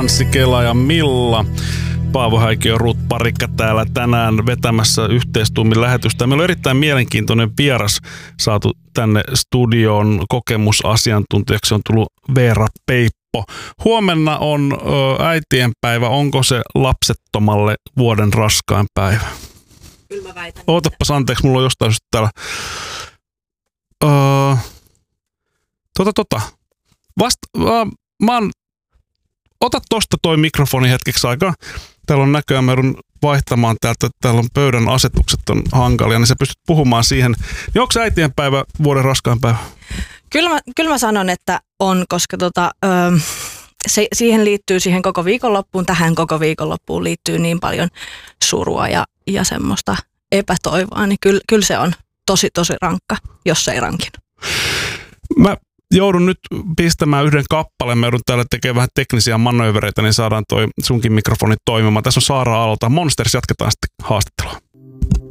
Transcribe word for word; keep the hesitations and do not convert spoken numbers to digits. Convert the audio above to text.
Anssi Kela ja Milla. Paavo Häikio ja Ruut Parikka täällä tänään vetämässä yhteistuumin lähetystä. Meillä on erittäin mielenkiintoinen vieras saatu tänne studioon. Kokemusasiantuntijaksi on tullut Veera Peippo. Huomenna on ö, äitienpäivä. Onko se lapsettomalle vuoden raskain päivä? Kyllä mä väitän. Ootapas anteeksi, mulla on jostain syystä täällä. Öö, tota tota. Vasta, äh, mä oon, ota tosta toi mikrofoni hetkeksi aikaa. Täällä on näköjään, mä joudun vaihtamaan täältä, täällä on pöydän asetukset on hankalia, niin sä pystyt puhumaan siihen. Niin onko äitienpäivä vuoden raskain päivä? Kyllä mä, kyllä mä sanon, että on, koska tota, ö, se, siihen liittyy siihen koko viikonloppuun, tähän koko viikonloppuun liittyy niin paljon surua ja, ja semmoista epätoivoa, niin kyllä, kyllä se on tosi tosi rankka, jos se ei rankin. Mä joudun nyt pistämään yhden kappaleen. Mä joudun täällä tekemään vähän teknisiä manöövereitä, niin saadaan toi sunkin mikrofoni toimimaan. Tässä on Saara Aalto. Monsters, jatketaan sitten haastattelua.